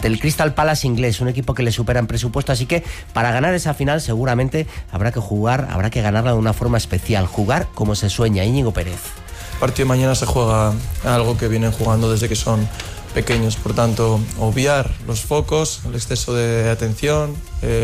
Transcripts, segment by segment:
ante el Crystal Palace inglés, un equipo que le supera en presupuesto, así que para ganar esa final seguramente habrá que ganarla de una forma especial, jugar como se sueña. Íñigo Pérez. El partido de mañana se juega algo que vienen jugando desde que son pequeños, por tanto, obviar los focos, el exceso de atención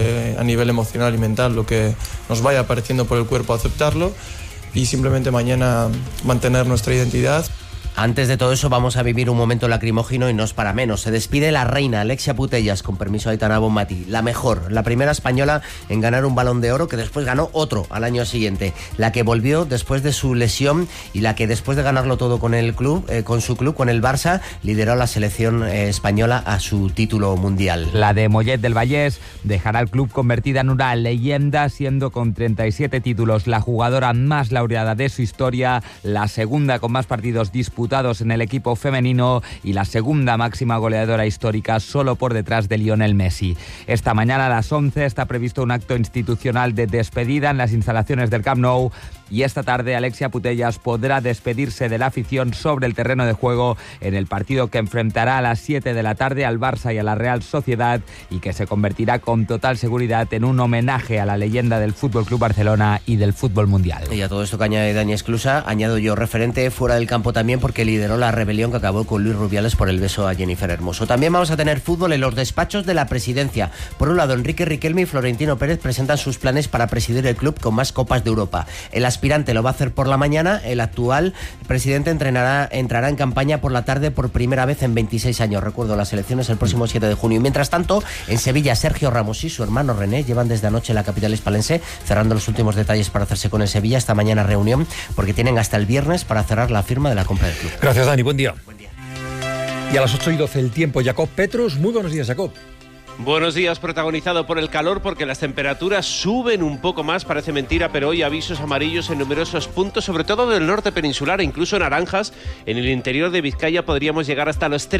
a nivel emocional y mental, lo que nos vaya apareciendo por el cuerpo, aceptarlo y simplemente mañana mantener nuestra identidad. Antes de todo eso vamos a vivir un momento lacrimógeno y no es para menos. Se despide la reina Alexia Putellas, con permiso de Aitana Bonmatí, la mejor, la primera española en ganar un Balón de Oro, que después ganó otro al año siguiente, la que volvió después de su lesión y la que después de ganarlo todo con el club, con su club, con el Barça, lideró la selección española a su título mundial. La de Mollet del Vallès dejará al club convertida en una leyenda, siendo con 37 títulos la jugadora más laureada de su historia, la segunda con más partidos disputados en el equipo femenino y la segunda máxima goleadora histórica, solo por detrás de Lionel Messi. Esta mañana a las 11 está previsto un acto institucional de despedida en las instalaciones del Camp Nou y esta tarde Alexia Putellas podrá despedirse de la afición sobre el terreno de juego en el partido que enfrentará a las 7 de la tarde al Barça y a la Real Sociedad y que se convertirá con total seguridad en un homenaje a la leyenda del FC Barcelona y del fútbol mundial. Y a todo esto que añade Dani Esclusa, añado yo referente fuera del campo también, porque lideró la rebelión que acabó con Luis Rubiales por el beso a Jennifer Hermoso. También vamos a tener fútbol en los despachos de la presidencia. Por un lado, Enrique Riquelme y Florentino Pérez presentan sus planes para presidir el club con más Copas de Europa. El aspirante lo va a hacer por la mañana, el actual presidente entrará en campaña por la tarde por primera vez en 26 años. Recuerdo, las elecciones el próximo 7 de junio. Y mientras tanto, en Sevilla, Sergio Ramos y su hermano René llevan desde anoche la capital hispalense cerrando los últimos detalles para hacerse con el Sevilla. Esta mañana reunión, porque tienen hasta el viernes para cerrar la firma de la compra del club. Gracias, Dani. Buen día. Buen día. Y a las 8:12 el tiempo, Jacob Petrus. Muy buenos días, Jacob. Buenos días, protagonizado por el calor, porque las temperaturas suben un poco más, parece mentira, pero hoy avisos amarillos en numerosos puntos, sobre todo del norte peninsular e incluso naranjas. En el interior de Vizcaya podríamos llegar hasta los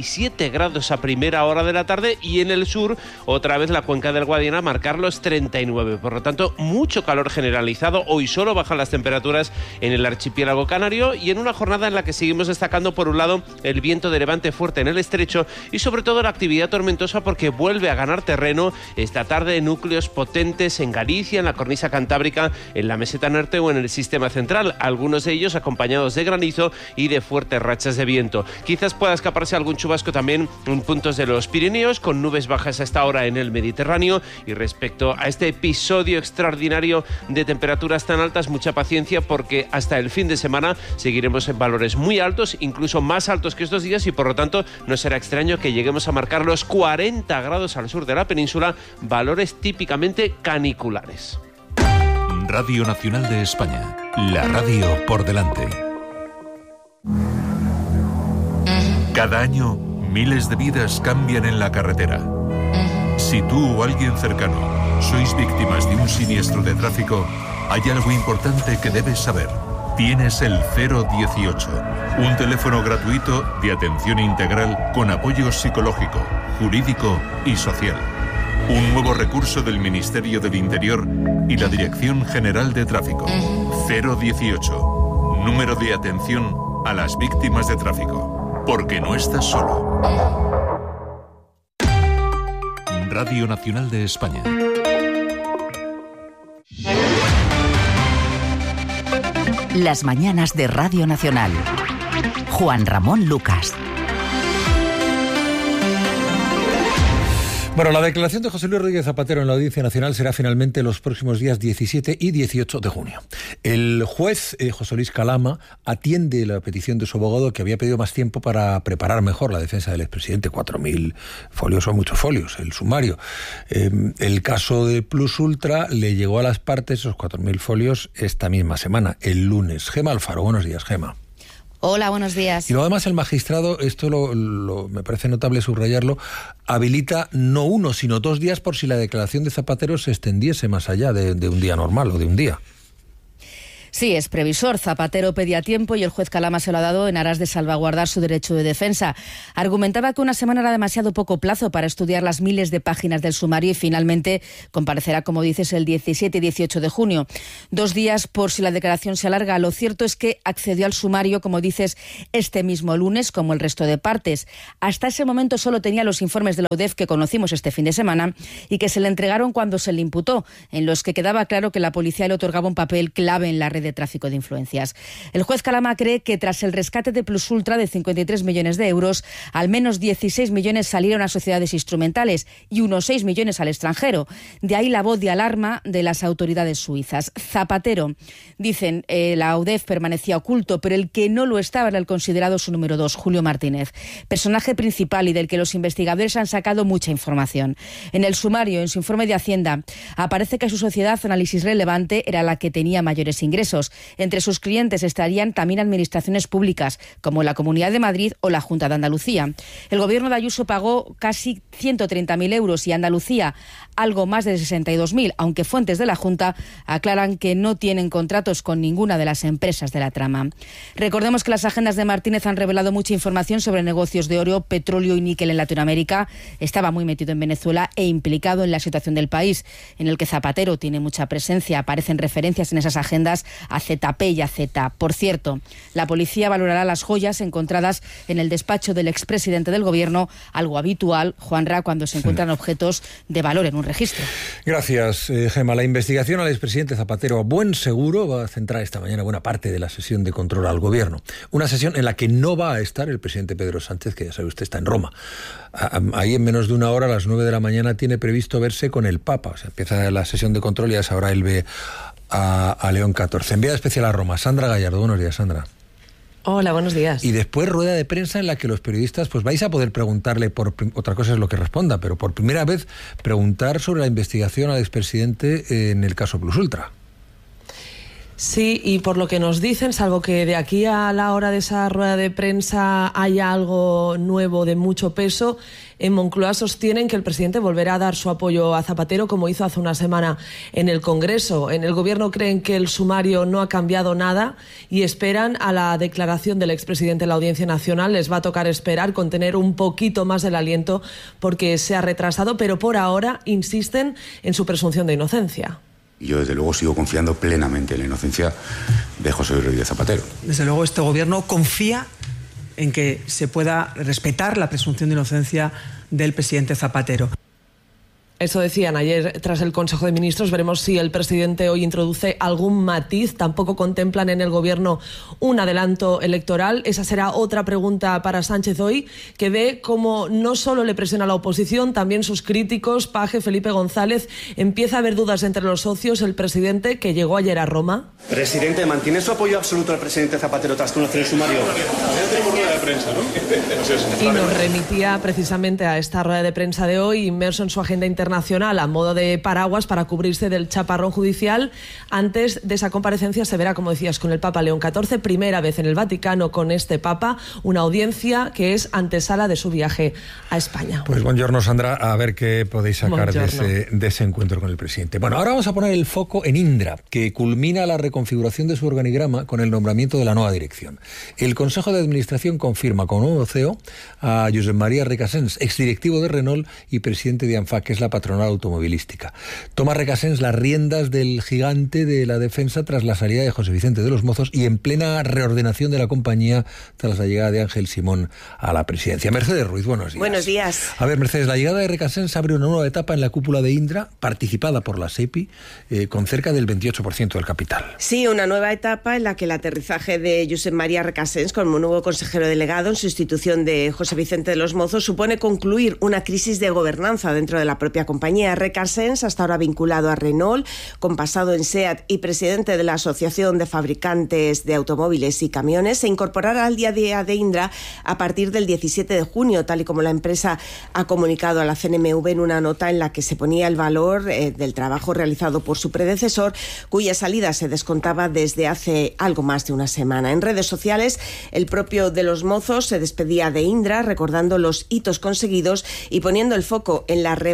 37 grados a primera hora de la tarde y en el sur, otra vez la cuenca del Guadiana, marcar los 39. Por lo tanto, mucho calor generalizado. Hoy solo bajan las temperaturas en el archipiélago canario y en una jornada en la que seguimos destacando, por un lado, el viento de levante fuerte en el estrecho y sobre todo la actividad tormentosa, porque vuelve a ganar terreno esta tarde núcleos potentes en Galicia, en la cornisa cantábrica, en la meseta norte o en el sistema central, algunos de ellos acompañados de granizo y de fuertes rachas de viento. Quizás pueda escaparse algún chubasco también en puntos de los Pirineos, con nubes bajas a esta hora en el Mediterráneo. Y respecto a este episodio extraordinario de temperaturas tan altas, mucha paciencia, porque hasta el fin de semana seguiremos en valores muy altos, incluso más altos que estos días, y por lo tanto no será extraño que lleguemos a marcar los 40 grados al sur de la península, valores típicamente caniculares. Radio Nacional de España, la radio por delante. Cada año, miles de vidas cambian en la carretera. Si tú o alguien cercano sois víctimas de un siniestro de tráfico, hay algo importante que debes saber. Tienes el 018, un teléfono gratuito de atención integral con apoyo psicológico, jurídico y social. Un nuevo recurso del Ministerio del Interior y la Dirección General de Tráfico. 018, número de atención a las víctimas de tráfico. Porque no estás solo. Radio Nacional de España. Las mañanas de Radio Nacional. Juan Ramón Lucas. Bueno, la declaración de José Luis Rodríguez Zapatero en la Audiencia Nacional será finalmente los próximos días 17 y 18 de junio. El juez José Luis Calama atiende la petición de su abogado, que había pedido más tiempo para preparar mejor la defensa del expresidente. 4.000 folios son muchos folios, el sumario. El caso de Plus Ultra le llegó a las partes, esos 4.000 folios, esta misma semana, el lunes. Gema Alfaro, buenos días, Gema. Hola, buenos días. Y luego además el magistrado, esto me parece notable subrayarlo, habilita no 1, sino 2 días por si la declaración de Zapatero se extendiese más allá de un día normal o de un día. Sí, es previsor. Zapatero pedía tiempo y el juez Calama se lo ha dado en aras de salvaguardar su derecho de defensa. Argumentaba que una semana era demasiado poco plazo para estudiar las miles de páginas del sumario y finalmente comparecerá, como dices, el 17 y 18 de junio. 2 días por si la declaración se alarga. Lo cierto es que accedió al sumario, como dices, este mismo lunes, como el resto de partes. Hasta ese momento solo tenía los informes de la UDEF que conocimos este fin de semana y que se le entregaron cuando se le imputó, en los que quedaba claro que la policía le otorgaba un papel clave en la red de tráfico de influencias. El juez Calama cree que tras el rescate de Plus Ultra de 53 millones de euros, al menos 16 millones salieron a sociedades instrumentales y unos 6 millones al extranjero. De ahí la voz de alarma de las autoridades suizas. Zapatero, dicen, la UDEF permanecía oculto, pero el que no lo estaba era el considerado su número 2, Julio Martínez, personaje principal y del que los investigadores han sacado mucha información. En el sumario, en su informe de Hacienda, aparece que su sociedad Análisis Relevante era la que tenía mayores ingresos. Entre sus clientes estarían también administraciones públicas, como la Comunidad de Madrid o la Junta de Andalucía. El gobierno de Ayuso pagó casi 130.000 euros y Andalucía algo más de 62.000, aunque fuentes de la Junta aclaran que no tienen contratos con ninguna de las empresas de la trama. Recordemos que las agendas de Martínez han revelado mucha información sobre negocios de oro, petróleo y níquel en Latinoamérica. Estaba muy metido en Venezuela e implicado en la situación del país, en el que Zapatero tiene mucha presencia. Aparecen referencias en esas agendas a ZP y a Z. Por cierto, la policía valorará las joyas encontradas en el despacho del expresidente del gobierno, algo habitual, Juanra, cuando se encuentran objetos de valor en un registro. Gracias, Gemma. La investigación al expresidente Zapatero a buen seguro va a centrar esta mañana buena parte de la sesión de control al gobierno. Una sesión en la que no va a estar el presidente Pedro Sánchez, que ya sabe usted está en Roma. Ahí en menos de una hora, a las 9 de la mañana, tiene previsto verse con el Papa. O sea, empieza la sesión de control y a esa hora él ve a León XIV. Enviada especial a Roma, Sandra Gallardo. Buenos días, Sandra. Hola, buenos días. Y después rueda de prensa en la que los periodistas pues vais a poder preguntarle, otra cosa es lo que responda, pero por primera vez preguntar sobre la investigación al expresidente en el caso Plus Ultra. Sí, y por lo que nos dicen, salvo que de aquí a la hora de esa rueda de prensa haya algo nuevo de mucho peso, en Moncloa sostienen que el presidente volverá a dar su apoyo a Zapatero, como hizo hace una semana en el Congreso. En el Gobierno creen que el sumario no ha cambiado nada y esperan a la declaración del expresidente en la Audiencia Nacional. Les va a tocar esperar, contener un poquito más el aliento porque se ha retrasado, pero por ahora insisten en su presunción de inocencia. Yo, desde luego, sigo confiando plenamente en la inocencia de José Luis Rodríguez Zapatero. Desde luego, este gobierno confía en que se pueda respetar la presunción de inocencia del presidente Zapatero. Eso decían ayer tras el Consejo de Ministros. Veremos si el presidente hoy introduce algún matiz. Tampoco contemplan en el gobierno un adelanto electoral. Esa será otra pregunta para Sánchez hoy, que ve cómo no solo le presiona la oposición, también sus críticos, Paje, Felipe González. Empieza a haber dudas entre los socios. El presidente, que llegó ayer a Roma. Presidente, ¿mantiene su apoyo absoluto al presidente Zapatero tras conocer el sumario? Y nos remitía precisamente a esta rueda de prensa de hoy, inmerso en su agenda internacional a modo de paraguas para cubrirse del chaparrón judicial. Antes de esa comparecencia se verá, como decías, con el Papa León XIV, primera vez en el Vaticano con este Papa, una audiencia que es antesala de su viaje a España. Pues buongiorno, Sandra, a ver qué podéis sacar de ese encuentro con el presidente. Bueno, ahora vamos a poner el foco en Indra, que culmina la reconfiguración de su organigrama con el nombramiento de la nueva dirección. El Consejo de Administración confirma como nuevo CEO a Josep María Recasens, exdirectivo de Renault y presidente de ANFAC, que es la patronal automovilística. Toma Recasens las riendas del gigante de la defensa tras la salida de José Vicente de los Mozos y en plena reordenación de la compañía tras la llegada de Ángel Simón a la presidencia. Mercedes Ruiz, buenos días. Buenos días. A ver, Mercedes, la llegada de Recasens abre una nueva etapa en la cúpula de Indra, participada por la SEPI, con cerca del 28% del capital. Sí, una nueva etapa en la que el aterrizaje de Josep María Recasens como nuevo consejero delegado en sustitución de José Vicente de los Mozos supone concluir una crisis de gobernanza dentro de la propia compañía. Recasens, hasta ahora vinculado a Renault, con pasado en SEAT y presidente de la Asociación de Fabricantes de Automóviles y Camiones, se incorporará al día a día de Indra a partir del 17 de junio, tal y como la empresa ha comunicado a la CNMV en una nota en la que se ponía el valor del trabajo realizado por su predecesor, cuya salida se descontaba desde hace algo más de una semana. En redes sociales, el propio de los Mozos se despedía de Indra, recordando los hitos conseguidos y poniendo el foco en la revalorización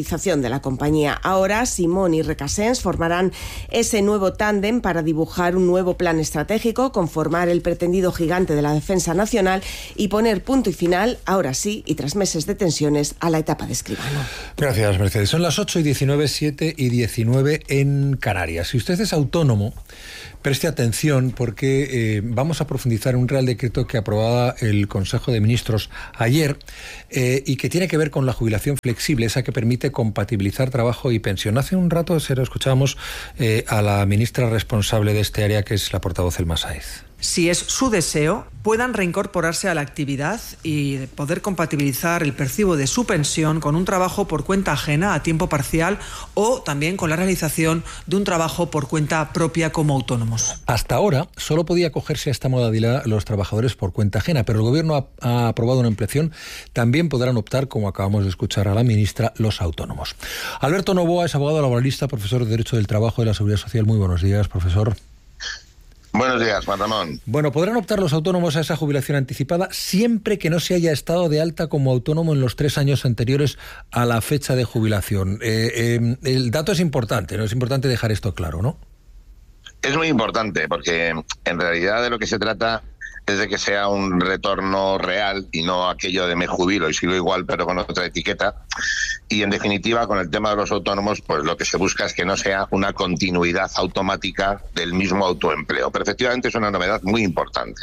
privatización de la compañía. Ahora Simón y Recasens formarán ese nuevo tándem para dibujar un nuevo plan estratégico, conformar el pretendido gigante de la defensa nacional y poner punto y final, ahora sí, y tras meses de tensiones, a la etapa de Escribano. Gracias, Mercedes. Son las 8:19, 7:19 en Canarias. Si usted es autónomo, preste atención porque vamos a profundizar en un Real Decreto que aprobaba el Consejo de Ministros ayer y que tiene que ver con la jubilación flexible, esa que permite compatibilizar trabajo y pensión. Hace un rato escuchábamos a la ministra responsable de este área, que es la portavoz Elma Sáez. Si es su deseo, puedan reincorporarse a la actividad y poder compatibilizar el percibo de su pensión con un trabajo por cuenta ajena a tiempo parcial o también con la realización de un trabajo por cuenta propia como autónomos. Hasta ahora solo podía acogerse a esta modalidad los trabajadores por cuenta ajena, pero el Gobierno ha aprobado una ampliación. También podrán optar, como acabamos de escuchar a la ministra, los autónomos. Alberto Novoa es abogado laboralista, profesor de Derecho del Trabajo y de la Seguridad Social. Muy buenos días, profesor. Buenos días, Juan Ramón. Bueno, podrán optar los autónomos a esa jubilación anticipada siempre que no se haya estado de alta como autónomo en los 3 años anteriores a la fecha de jubilación. El dato es importante, ¿no? Es importante dejar esto claro, ¿no? Es muy importante porque en realidad de lo que se trata es de que sea un retorno real y no aquello de me jubilo y sigo igual pero con otra etiqueta. Y en definitiva, con el tema de los autónomos, pues lo que se busca es que no sea una continuidad automática del mismo autoempleo. Pero efectivamente es una novedad muy importante.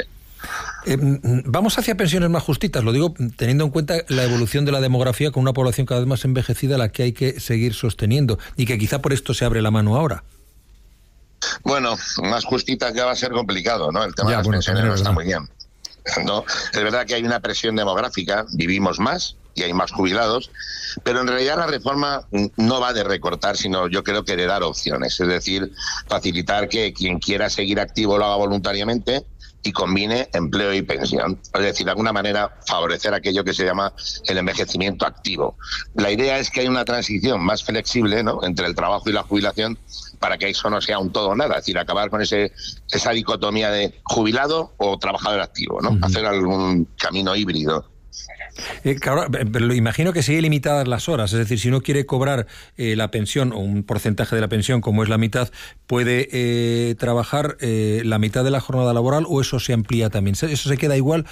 Vamos hacia pensiones más justitas, lo digo teniendo en cuenta la evolución de la demografía con una población cada vez más envejecida a la que hay que seguir sosteniendo y que quizá por esto se abre la mano ahora. Bueno, más justitas ya va a ser complicado, ¿no? El tema de las pensiones no está muy bien, ¿no? Es verdad que hay una presión demográfica, vivimos más y hay más jubilados, pero en realidad la reforma no va de recortar, sino yo creo que de dar opciones, es decir, facilitar que quien quiera seguir activo lo haga voluntariamente y combine empleo y pensión. Es decir, de alguna manera favorecer aquello que se llama el envejecimiento activo. La idea es que hay una transición más flexible, ¿no?, entre el trabajo y la jubilación, para que eso no sea un todo o nada, es decir, acabar con esa dicotomía de jubilado o trabajador activo, ¿no? Hacer algún camino híbrido. Claro, pero imagino que sigue limitadas las horas, es decir, si uno quiere cobrar la pensión o un porcentaje de la pensión como es la mitad, puede trabajar la mitad de la jornada laboral o eso se amplía también. ¿Eso se queda igual?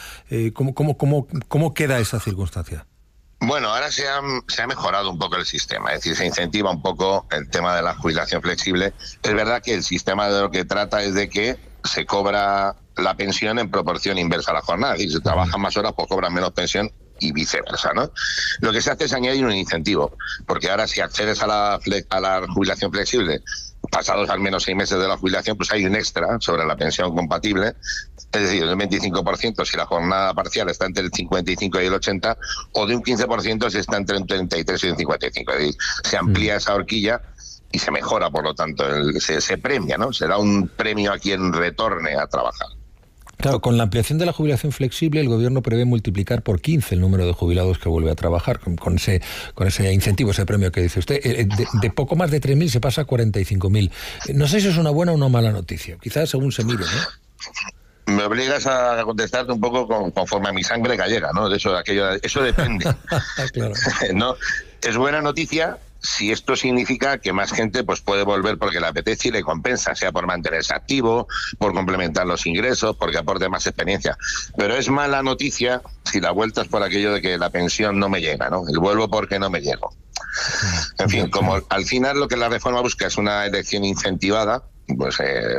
¿Cómo queda esa circunstancia? Bueno, ahora se ha mejorado un poco el sistema, es decir, se incentiva un poco el tema de la jubilación flexible. Es verdad que el sistema de lo que trata es de que se cobra la pensión en proporción inversa a la jornada, es decir, si trabajan más horas pues cobran menos pensión y viceversa, ¿no? Lo que se hace es añadir un incentivo, porque ahora si accedes a la jubilación flexible pasados al menos 6 meses de la jubilación, pues hay un extra sobre la pensión compatible, es decir, del 25% si la jornada parcial está entre el 55 y el 80, o de un 15% si está entre el 33 y el 55, es decir, se amplía esa horquilla y se mejora, por lo tanto, se premia, ¿no? Se da un premio a quien retorne a trabajar. Claro, con la ampliación de la jubilación flexible, el Gobierno prevé multiplicar por 15 el número de jubilados que vuelve a trabajar, con ese incentivo, ese premio que dice usted. De poco más de 3.000 se pasa a 45.000. No sé si es una buena o una mala noticia, quizás según se mire, ¿no? Me obligas a contestarte un poco conforme a mi sangre gallega, ¿no? Eso depende. Claro. ¿No? Es buena noticia si esto significa que más gente pues puede volver porque le apetece y le compensa, sea por mantenerse activo, por complementar los ingresos, porque aporte más experiencia. Pero es mala noticia si la vuelta es por aquello de que la pensión no me llega, ¿no? El vuelvo porque no me llego. En fin, como al final lo que la reforma busca es una elección incentivada, pues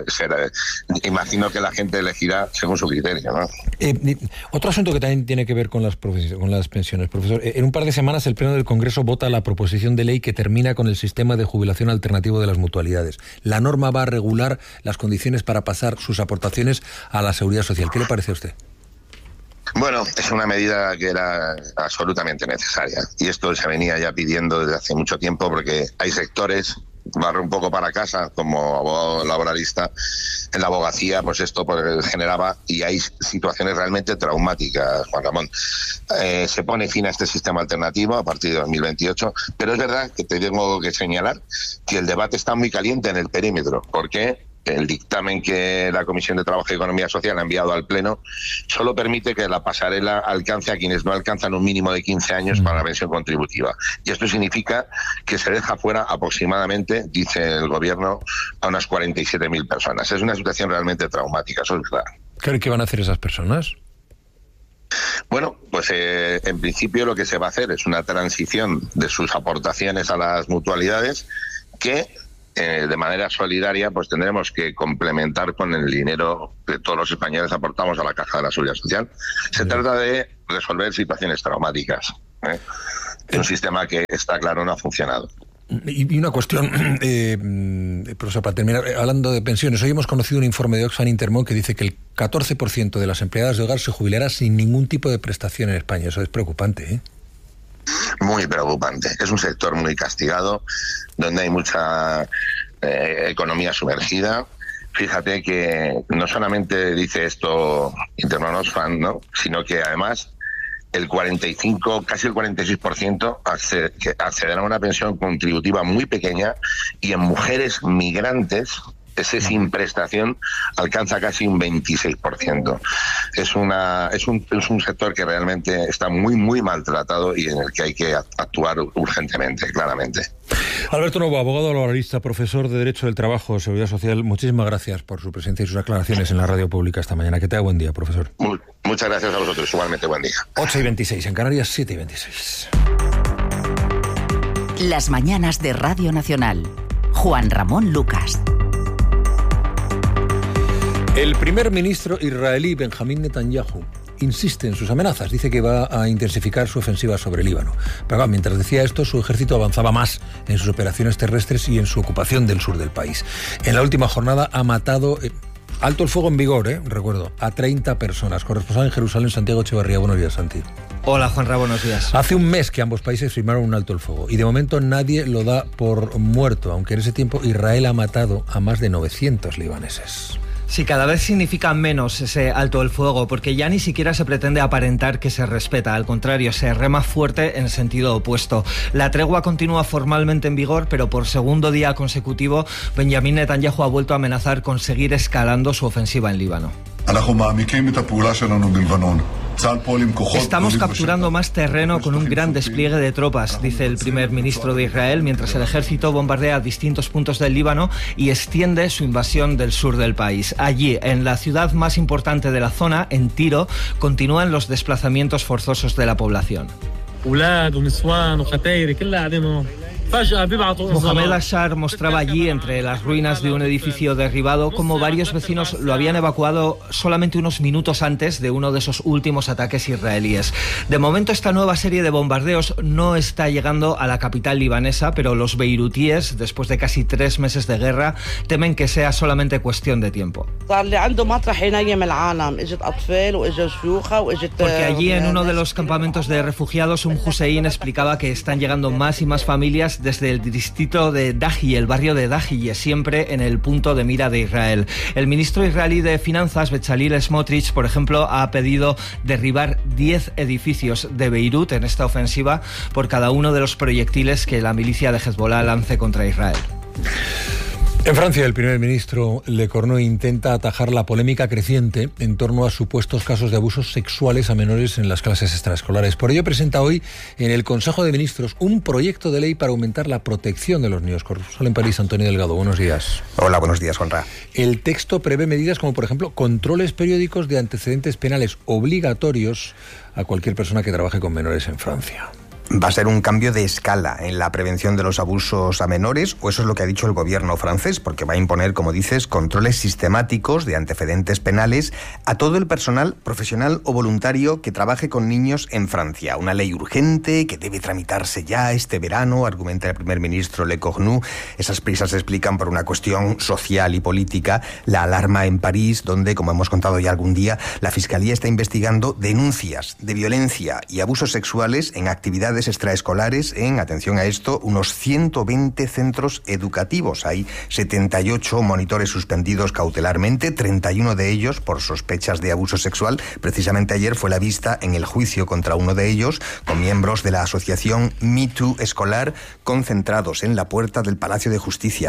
imagino que la gente elegirá según su criterio, ¿no? Otro asunto que también tiene que ver con las pensiones, profesor. En un par de semanas el Pleno del Congreso vota la proposición de ley que termina con el sistema de jubilación alternativo de las mutualidades. La norma va a regular las condiciones para pasar sus aportaciones a la Seguridad Social. ¿Qué le parece a usted? Bueno, es una medida que era absolutamente necesaria y esto se venía ya pidiendo desde hace mucho tiempo porque hay sectores, barro un poco para casa como abogado laboralista, en la abogacía pues esto generaba y hay situaciones realmente traumáticas, Juan Ramón. Se pone fin a este sistema alternativo a partir de 2028, pero es verdad que te tengo que señalar que el debate está muy caliente en el perímetro. ¿Por qué? el dictamen que la Comisión de Trabajo y Economía Social ha enviado al Pleno solo permite que la pasarela alcance a quienes no alcanzan un mínimo de 15 años para la pensión contributiva. Y esto significa que se deja fuera aproximadamente, dice el Gobierno, a unas 47.000 personas. Es una situación realmente traumática, eso es verdad. ¿Qué van a hacer esas personas? Bueno, pues en principio lo que se va a hacer es una transición de sus aportaciones a las mutualidades que de manera solidaria pues tendremos que complementar con el dinero que todos los españoles aportamos a la Caja de la Seguridad Social. Se trata de resolver situaciones traumáticas, de un sistema que está claro no ha funcionado. Y una cuestión, profesor, para terminar, hablando de pensiones, hoy hemos conocido un informe de Oxfam Intermón que dice que el 14% de las empleadas de hogar se jubilará sin ningún tipo de prestación en España. Eso es preocupante, ¿eh? Muy preocupante. Es un sector muy castigado, donde hay mucha economía sumergida. Fíjate que no solamente dice esto Intermón Oxfam, ¿no?, sino que además el 45, casi el 46% accederá a una pensión contributiva muy pequeña, y en mujeres migrantes ese sin prestación alcanza casi un 26%. Es un sector que realmente está muy maltratado y en el que hay que actuar urgentemente, claramente. Alberto Novo, abogado laboralista, profesor de Derecho del Trabajo, Seguridad Social, muchísimas gracias por su presencia y sus aclaraciones en la radio pública esta mañana. Que tenga buen día, profesor. Muchas gracias a vosotros, igualmente buen día. 8:26, en Canarias 7:26. Las mañanas de Radio Nacional. Juan Ramón Lucas. El primer ministro israelí Benjamín Netanyahu insiste en sus amenazas. Dice que va a intensificar su ofensiva sobre el Líbano. Pero mientras decía esto, su ejército avanzaba más en sus operaciones terrestres y en su ocupación del sur del país. En la última jornada ha matado, alto el fuego en vigor, recuerdo, a 30 personas. Corresponsal en Jerusalén, Santiago Echevarría. Buenos días, Santi. Hola, Juanra, buenos días. Hace un mes que ambos países firmaron un alto el fuego y de momento nadie lo da por muerto, aunque en ese tiempo Israel ha matado a más de 900 libaneses. Sí, cada vez significa menos ese alto el fuego, porque ya ni siquiera se pretende aparentar que se respeta. Al contrario, se rema fuerte en sentido opuesto. La tregua continúa formalmente en vigor, pero por segundo día consecutivo, Benjamín Netanyahu ha vuelto a amenazar con seguir escalando su ofensiva en Líbano. Estamos capturando más terreno con un gran despliegue de tropas, dice el primer ministro de Israel, mientras el ejército bombardea distintos puntos del Líbano y extiende su invasión del sur del país. Allí, en la ciudad más importante de la zona, en Tiro, continúan los desplazamientos forzosos de la población. Mohamed Ashar mostraba allí, entre las ruinas de un edificio derribado, cómo varios vecinos lo habían evacuado solamente unos minutos antes de uno de esos últimos ataques israelíes. De momento, esta nueva serie de bombardeos no está llegando a la capital libanesa, pero los beirutíes, después de casi 3 meses de guerra, temen que sea solamente cuestión de tiempo. Porque allí, en uno de los campamentos de refugiados, un Hussein explicaba que están llegando más y más familias desde el distrito de Dahi, el barrio de Dahi, siempre en el punto de mira de Israel. El ministro israelí de Finanzas, Bezalel Smotrich, por ejemplo, ha pedido derribar 10 edificios de Beirut en esta ofensiva por cada uno de los proyectiles que la milicia de Hezbollah lance contra Israel. En Francia, el primer ministro Le Cornu intenta atajar la polémica creciente en torno a supuestos casos de abusos sexuales a menores en las clases extraescolares. Por ello, presenta hoy en el Consejo de Ministros un proyecto de ley para aumentar la protección de los niños. Corresponsal en París, Antonio Delgado. Buenos días. Hola, buenos días, Juanra. El texto prevé medidas como, por ejemplo, controles periódicos de antecedentes penales obligatorios a cualquier persona que trabaje con menores en Francia. Va a ser un cambio de escala en la prevención de los abusos a menores, o eso es lo que ha dicho el gobierno francés, porque va a imponer, como dices, controles sistemáticos de antecedentes penales a todo el personal profesional o voluntario que trabaje con niños en Francia. Una ley urgente que debe tramitarse ya este verano, argumenta el primer ministro Le Cornu. Esas prisas se explican por una cuestión social y política, la alarma en París, donde, como hemos contado ya algún día, la Fiscalía está investigando denuncias de violencia y abusos sexuales en actividades actividades extraescolares en, atención a esto, unos 120 centros educativos. Hay 78 monitores suspendidos cautelarmente, 31 de ellos por sospechas de abuso sexual. Precisamente ayer fue la vista en el juicio contra uno de ellos, con miembros de la asociación Me Too Escolar concentrados en la puerta del Palacio de Justicia,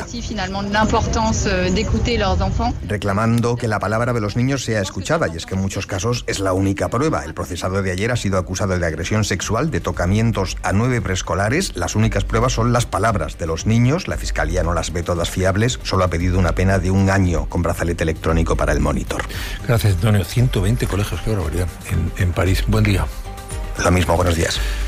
reclamando que la palabra de los niños sea escuchada, y es que en muchos casos es la única prueba. El procesado de ayer ha sido acusado de agresión sexual, de tocamientos a 9 preescolares. Las únicas pruebas son las palabras de los niños. La Fiscalía no las ve todas fiables. Solo ha pedido una pena de 1 año con brazalete electrónico para el monitor. Gracias, Antonio. 120 colegios, qué barbaridad, en París. Buen día. Lo mismo, buenos días.